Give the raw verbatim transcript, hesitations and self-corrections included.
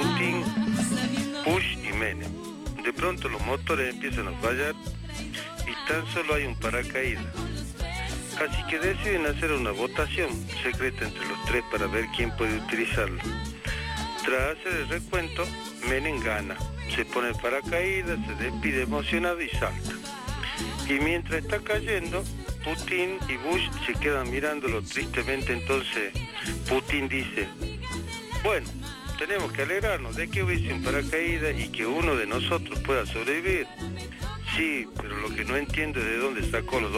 Putin, Bush y Menem. De pronto los motores empiezan a fallar y tan solo hay un paracaídas. Así que deciden hacer una votación secreta entre los tres para ver quién puede utilizarlo. Tras hacer el recuento, Menem gana. Se pone el paracaídas, se despide emocionado y salta. Y mientras está cayendo, Putin y Bush se quedan mirándolo tristemente. Entonces Putin dice: bueno, tenemos que alegrarnos de que hubiese un paracaídas y que uno de nosotros pueda sobrevivir. Sí, pero lo que no entiendo es de dónde sacó los dos